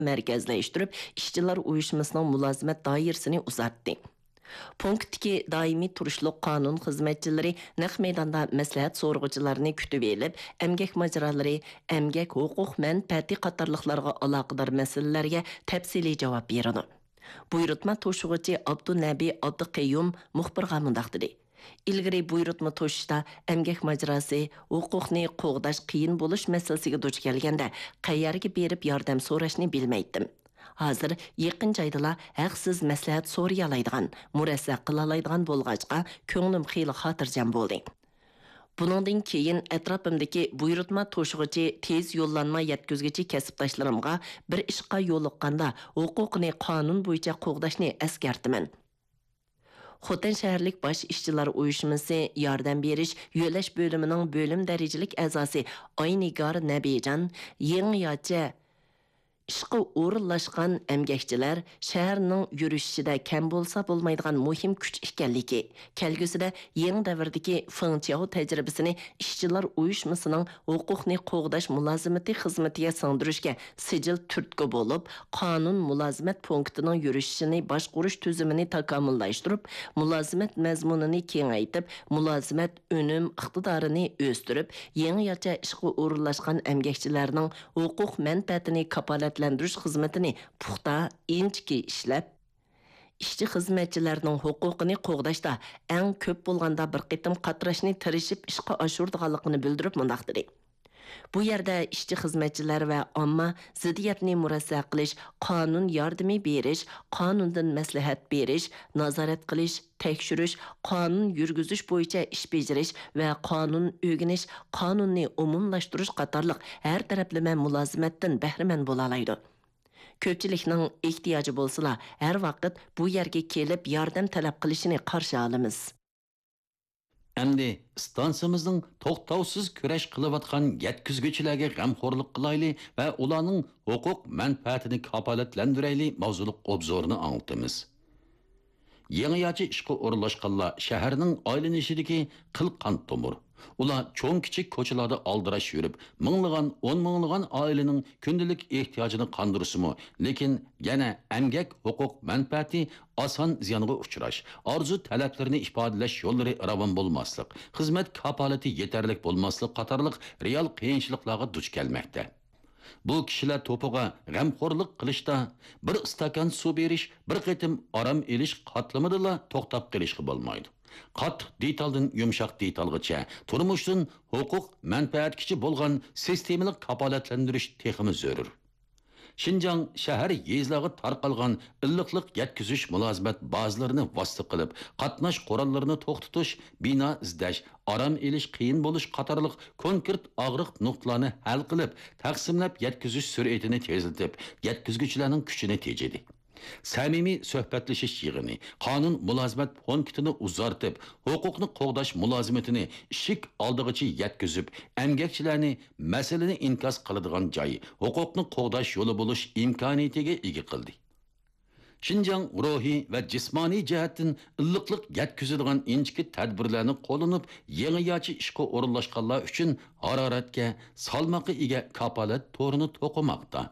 mərkəzləşdirib, işçilar uyuşmasının mülazimət dairəsini uzatdı. Punktdagi daimi turishliq qonun xizmatchilari naq maydonda maslahat so'rg'uchilarini kutib elib, emgak majralari, emgak huquq manfaati qatorliqlarga aloqador masalalarga tafsiliy javob beradi. Buyurtma to'shig'ichi Abdunabi Abduqayyum muxbirga mundaq dedi. İlgiri buyurtma to'shishda emgak majrasi huquqni qo'g'dash qiyin bo'lish masalasiga duch kelganda qayerga berib yordam so'rashni bilmaydim. Hazır yaqin joydala haqsiz maslahat so'ray oladigan, murassa qila oladigan bo'lg'achqa ko'nglim xeyli xotirjam bo'ldi. Buningdan keyin atrofimdagi buyurtma to'shig'ichi tez yo'llanma yetkazgichi kasbdoshlarimga bir ishqa yo'liqqanda huquqni qonun bo'yicha qo'g'dashni eskartiman. Xotan shaharlik baş işçilar uyuşması yardım beriş yo'lash bölümünün bölüm derecəlik əzası Aynigar Nəbijan yeni ishqi o'rinlashgan emgakchilar shaharning yurishida kam bo'lsa bo'lmaydigan muhim kuch ekanligi, kelgusida yangi davrdagi Fengqiao tajribasini ishchilar uyushmasining huquqni qo'g'dash mulozimati xizmatiga singdirishga sijil turtki bo'lib, qonun mulozimat punktining yurishini boshqarish tuzumini takomillashtirib, mulozimat mazmunini kengaytib, mulozimat unum iqtidorini o'stirib, yangicha ishqi o'rinlashgan emgakchilarning huquq manfaatini kapolatlandirish xizmatini puxta inchki ishlab, ishchi xizmatchilarning huquqini qo'g'dashda eng ko'p bo'lganda bir qitim qatrashni tirishib ishqa oshirdiganligini bildirib mundaq dedi. Bu yerda ishchi xizmatchilar va omma ziddiyatni murassa qilish, qonun yordami berish, qonundan maslahat berish, nazorat qilish, tekshirish, qonun yurgizish bo'yicha ish bajarish va qonun o'rganish, qonunni umumlashtirish qatorliq har taraflama mulozimatdan bahramand bo'la oladi. Ko'pchilikning ehtiyoji bo'lsa, har vaqt bu yerga kelib yordam talab qilishini qarshi olamiz. Endi stansiyamizning to'xtovsiz kurash qilayotgan yetkazuvchilarga g'amxo'rlik qilayli va ularning huquq manfaatini kapolatlantirayli mavzuliq obzorini anlatamiz. Yangiyachi ishga o'rinlashganlar shaharning aylanishidagi qilqan tomir. Ular cho'ng kichik ko'chalarda aldirash yurib, minglagan, 10 minglagan oilaning kundalik ehtiyojini qondirisimi, lekin yana emgak huquq manfaati oson ziyonga uchrash, orzu talablarini ifodalash yo'llari ravon bo'lmaslik, xizmat kapolati yetarlik bo'lmaslik qatorliq real qiyinchiliklarga duch kelmoqda. Bu kishilar to'piga g'amxo'rlik qilishda bir stakan suv berish, bir qitim orom elish qatlamidala to'xtab qilishga bo'lmaydi. Qattiq detaldan yumshoq detalgacha turmushdan huquq manfaatkichi bo'lgan sistemalik kapolatlantirish texmi zarur. Şinjan shahar yezlag'i tarqalgan illiqliq yetkazish mulozimat bazalarini vosita qilib, qatnash qorallarini to'xtatish, bino izlash, orom elish qiyin bo'lish qatorliq konkret og'riq nuqtalarni hal qilib, taqsimlab yetkazish sur'atini tezlatib, yetkazuvchilarning kuchini tejidi. Samimiy suhbatlashish yig'ini, qonun mulozimat punktini uzartib, huquqni qo'g'dash mulozimatini ishik oldig'icha yetkazib, emgakchilarni masalani inkos qiladigan joy, huquqni qo'g'dash yo'li bo'lish imkoniyatiga ega qildi. Şinjan ruhiy va jismoniy jihatdan illiqlik yetkazadigan inchki tadbirlarni qo'llanib, yangiyachi ishga o'rinlashganlar uchun haroratga, salmoqqa ega kapolat to'rini to'qimoqda.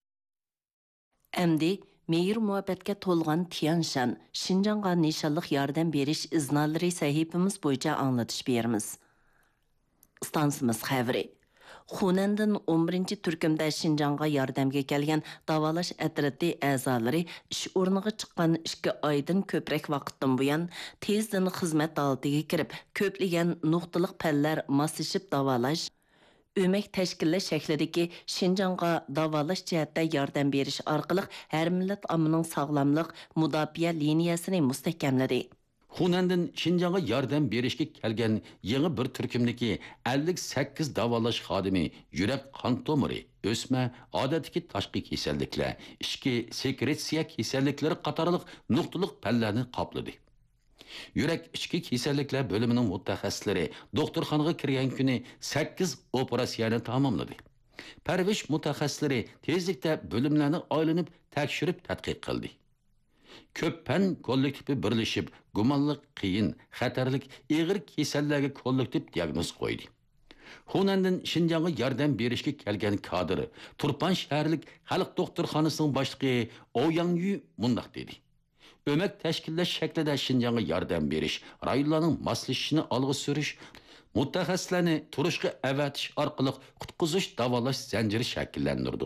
Endi Meyir muhabbatga to'lgan Tianshan, Şinjanға nishonliq yordam berish iznalari sahifamiz bo'yicha anglatish beramiz. Stansimiz xabari. Xunandan 11 turkumda Şinjanға yordamga kelgan davolash atrati a'zolari ish o'rniga chiqqan 2 oydan ko'proq vaqtdan buyon tezdan xizmat holatiga kirib, ko'plagan nuqtaliq pallar moslashib davolash Ömək təşkillash şəklidəki Şinjanğa davalash cəhətdə yardım berish orqali hər millət amının sağlamlıq müdafiə liniyasını müstəhkəmlədi. Xunandan Şinjanğa yardım berishga kelgan yangi bir turkumdagi 58 davolash xodimi yurak qon tomiri, o'sma, odatdagi tashqi kasalliklar, ichki sekresiya kasalliklari qatorliq nuqtaliq pallarni qopladi. Yurak ichki kasalliklar bo'limining mutaxassislari doktorxonaga kirgan kuni 8 operatsiyani tamomladi. Parvish mutaxassislari tezlikda bo'limlarni aylanib tekshirib tadqiq qildi. Ko'p fan kollektivi birlashib, gumonliq qiyin, xatarlik, og'ir kasallarga kollektiv diagnoz qo'ydi. Xunandan Şinjan'a yordam berishga kelgan kadri Turpan shaharlik xalq doktorxonasining boshlig'i Ouyang Yu mundaq dedi. Ömek təşkillaş şəklində Şinjan'a yordam berish, rayonlarning moslashishini olg'a surish, mutaxassislarni turishga avatish orqali qutqizish davolash zanjiri shakllantirdi.